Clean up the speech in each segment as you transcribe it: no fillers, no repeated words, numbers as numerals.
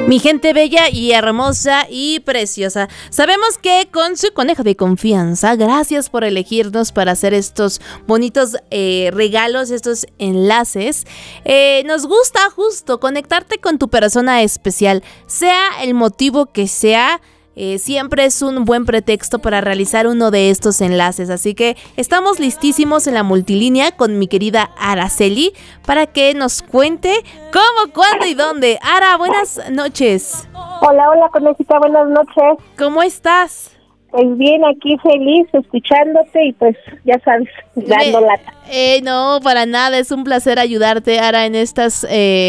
Mi gente bella y hermosa y preciosa, sabemos que con su conejo de confianza, gracias por elegirnos para hacer estos bonitos regalos, estos enlaces. Nos gusta justo conectarte con tu persona especial, sea el motivo que sea. Siempre es un buen pretexto para realizar uno de estos enlaces, así que estamos listísimos en la multilínea con mi querida Araceli para que nos cuente cómo, cuándo y dónde. Ara, buenas noches. Hola, conejita, buenas noches. ¿Cómo estás? Pues bien, aquí feliz escuchándote y pues ya sabes, dando lata. No, para nada, es un placer ayudarte, Ara, en estas...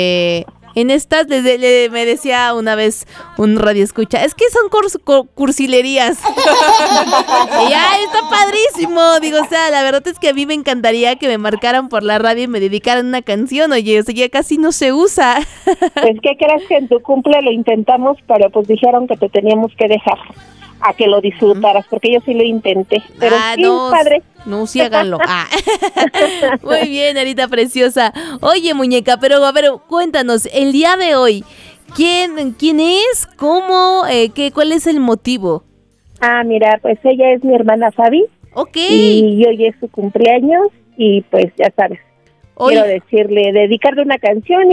me decía una vez un radioescucha, es que son cursilerías. Y ya está padrísimo. Digo, o sea, la verdad es que a mí me encantaría que me marcaran por la radio y me dedicaran una canción. Oye, o sea, ya casi no se usa. Pues, ¿qué crees? Que en tu cumple lo intentamos, pero pues dijeron que te teníamos que dejar a que lo disfrutaras, porque yo sí lo intenté. Pero sí, no, padre. No, sí háganlo. Muy bien, Arita preciosa. Oye, muñeca, pero a ver, cuéntanos, el día de hoy, ¿quién es? ¿Cómo? ¿Cuál es el motivo? Mira, pues ella es mi hermana Fabi. Ok. Y hoy es su cumpleaños y pues ya sabes, quiero decirle, dedicarle una canción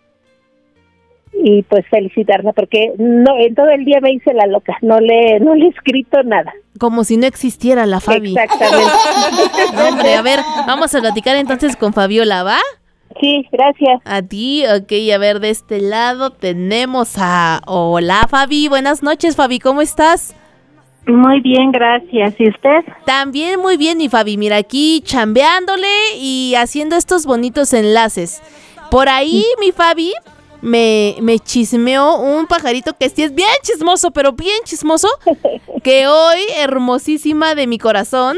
y pues felicitarla, porque no en todo el día me hice la loca, no le he escrito nada. Como si no existiera la Fabi. Exactamente. No, hombre, a ver, vamos a platicar entonces con Fabiola, ¿va? Sí, gracias. A ti, ok, a ver, de este lado tenemos a... Hola, Fabi, buenas noches, Fabi, ¿cómo estás? Muy bien, gracias. ¿Y usted? También muy bien, mi Fabi, mira, aquí chambeándole y haciendo estos bonitos enlaces. Por ahí, mi Fabi... Me chismeó un pajarito que sí es bien chismoso, pero bien chismoso, que hoy, hermosísima de mi corazón,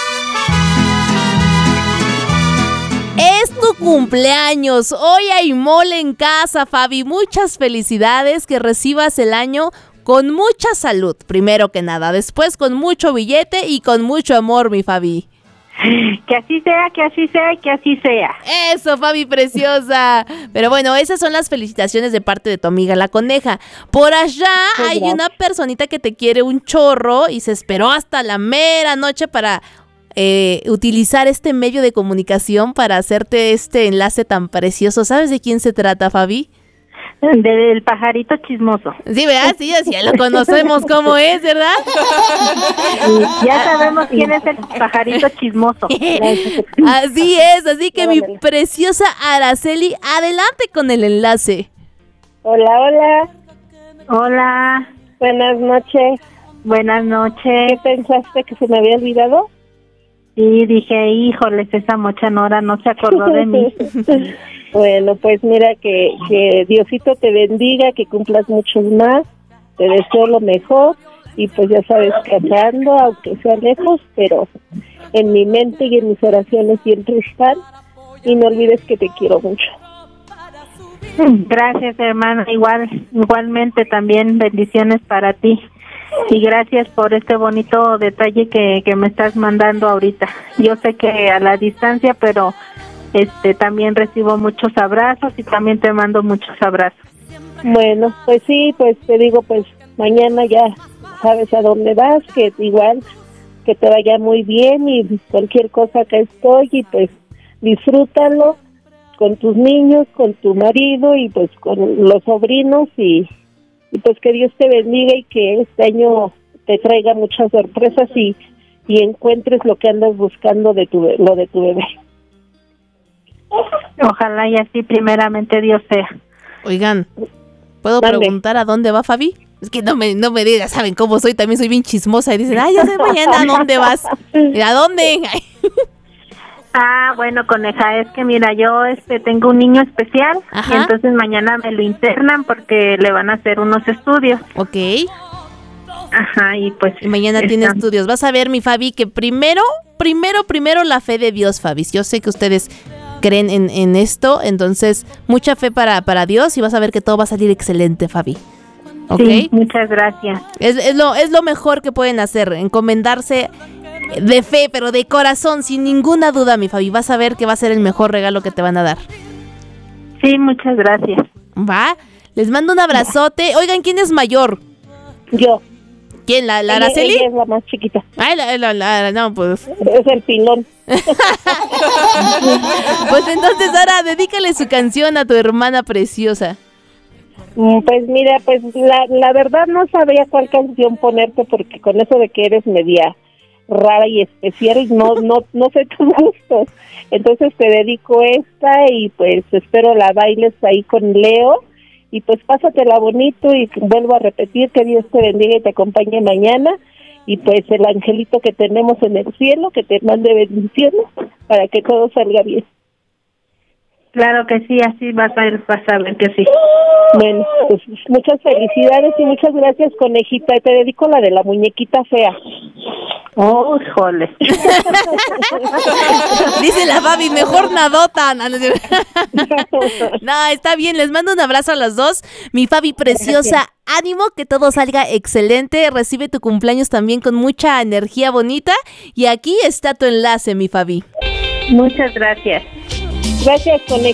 es tu cumpleaños. Hoy hay mole en casa, Fabi. Muchas felicidades, que recibas el año con mucha salud, primero que nada. Después con mucho billete y con mucho amor, mi Fabi. Que así sea, que así sea y que así sea. Eso, Fabi preciosa. Pero bueno, esas son las felicitaciones de parte de tu amiga la coneja. Por allá hay una personita que te quiere un chorro y se esperó hasta la mera noche para utilizar este medio de comunicación para hacerte este enlace tan precioso. ¿Sabes de quién se trata, Fabi? Del pajarito chismoso. Sí, ¿verdad? Sí, ya lo conocemos cómo es, ¿verdad? Ya sabemos quién es el pajarito chismoso. Así es, así que mi preciosa Araceli, adelante con el enlace. Hola. Buenas noches. ¿Qué pensaste, que se me había olvidado? Sí, dije, híjoles, esa mochanora no se acordó de mí. Bueno, pues mira, que Diosito te bendiga, que cumplas muchos más, te deseo lo mejor y pues ya sabes, casando, aunque sea lejos, pero en mi mente y en mis oraciones siempre están, y no olvides que te quiero mucho. Gracias, hermana, igualmente también bendiciones para ti. Y gracias por este bonito detalle que me estás mandando ahorita. Yo sé que a la distancia, pero también recibo muchos abrazos y también te mando muchos abrazos. Bueno, pues sí, pues te digo, pues mañana ya sabes a dónde vas, que igual que te vaya muy bien y cualquier cosa que estoy, y pues disfrútalo con tus niños, con tu marido y pues con los sobrinos y pues que Dios te bendiga y que este año te traiga muchas sorpresas y encuentres lo que andas buscando de lo de tu bebé. Ojalá y así primeramente Dios sea. Oigan, ¿puedo preguntar a dónde va Fabi? Es que no me digas, saben cómo soy, también soy bien chismosa y dicen, ya sé mañana a dónde vas. ¿A dónde? Bueno, coneja, es que mira, yo tengo un niño especial. Ajá. Y entonces mañana me lo internan porque le van a hacer unos estudios. Ok. Ajá, y pues... Y mañana tiene estudios. Vas a ver, mi Fabi, que primero la fe de Dios, Fabi. Yo sé que ustedes creen en esto, entonces mucha fe para Dios y vas a ver que todo va a salir excelente, Fabi. ¿Ok? Sí, muchas gracias. Es lo mejor que pueden hacer, encomendarse de fe, pero de corazón, sin ninguna duda, mi Fabi. Vas a ver que va a ser el mejor regalo que te van a dar. Sí, muchas gracias. ¿Va? Les mando un abrazote. Oigan, ¿quién es mayor? Yo. ¿Quién? ¿La Araceli? Ella es la más chiquita. Ay, no, pues. Es el pilón. Pues entonces, ahora, dedícale su canción a tu hermana preciosa. Pues mira, pues la verdad no sabía cuál canción ponerte porque con eso de que eres media rara y especial, no sé tus gustos. Entonces te dedico esta y pues espero la bailes ahí con Leo y pues pásatela bonito y vuelvo a repetir que Dios te bendiga y te acompañe mañana y pues el angelito que tenemos en el cielo que te mande bendiciones para que todo salga bien. Claro que sí, así vas a ver que sí. Bueno, pues muchas felicidades y muchas gracias, conejita. Te dedico la de la muñequita fea. Oh, híjole. Dice la Fabi, mejor nadota. No, está bien, les mando un abrazo a las dos. Mi Fabi preciosa, ánimo, que todo salga excelente. Recibe tu cumpleaños también con mucha energía bonita. Y aquí está tu enlace, mi Fabi. Muchas gracias. Gracias, conejita.